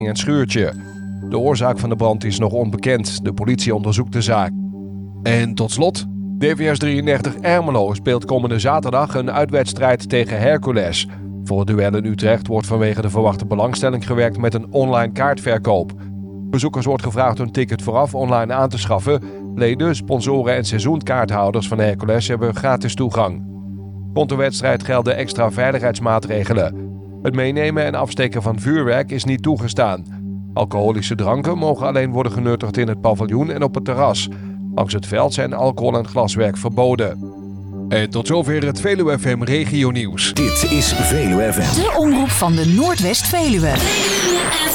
een schuurtje. De oorzaak van de brand is nog onbekend. De politie onderzoekt de zaak. En tot slot, DVS 33 Ermelo speelt komende zaterdag een uitwedstrijd tegen Hercules. Voor het duel in Utrecht wordt vanwege de verwachte belangstelling gewerkt met een online kaartverkoop. Bezoekers wordt gevraagd hun ticket vooraf online aan te schaffen. Leden, sponsoren en seizoenkaarthouders van Hercules hebben gratis toegang. Rond de wedstrijd gelden extra veiligheidsmaatregelen. Het meenemen en afsteken van vuurwerk is niet toegestaan. Alcoholische dranken mogen alleen worden genuttigd in het paviljoen en op het terras. Langs het veld zijn alcohol en glaswerk verboden. En tot zover het Veluwe FM Regionieuws. Dit is Veluwe FM. De omroep van de Noordwest-Veluwe.